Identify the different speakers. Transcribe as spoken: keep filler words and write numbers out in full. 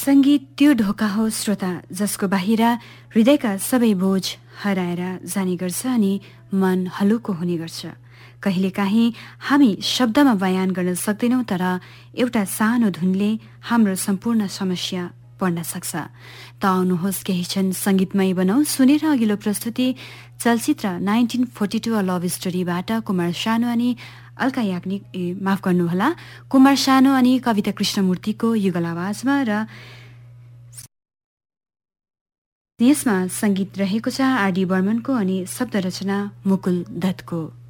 Speaker 1: संगीत त्यो ढोका हो श्रोता जसको बाहिर हृदयका सबै बोझ हराएर जाने गर्छ अनि मन हलुको हुने गर्छ। कहिलेकाहीँ हामी शब्दमा बयान गर्न सक्दैनौँ, तर एउटा सानो धुनले हाम्रो सम्पूर्ण समस्या पर्न सक्छ। त आउनुहोस् केही क्षण संगीतमय बनाऊ। सुनेर अघिल्लो प्रस्तुति चलचित्र nineteen forty to a love स्टोरीबाट Kumar सानु अनि अल्का याग्निक माफ गर्नुहोला कुमार सानु अनि कविता कृष्णमूर्तिको युगल आवाजमा, र यसमा संगीत रहेको छ आरडी बर्मनको अनि शब्द रचना मुकुल दत्तको।